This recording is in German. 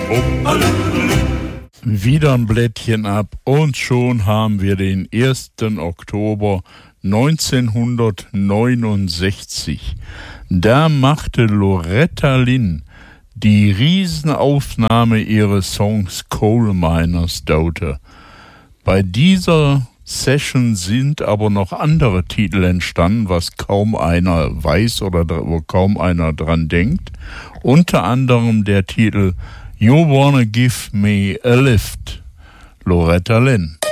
Wieder ein Blättchen ab und schon haben wir den 1. Oktober 1969. Da machte Loretta Lynn die Riesenaufnahme ihres Songs Coal Miner's Daughter. Bei dieser Session sind aber noch andere Titel entstanden, was kaum einer weiß oder wo kaum einer dran denkt. Unter anderem der Titel You Wanna Give Me a Lift, Loretta Lynn.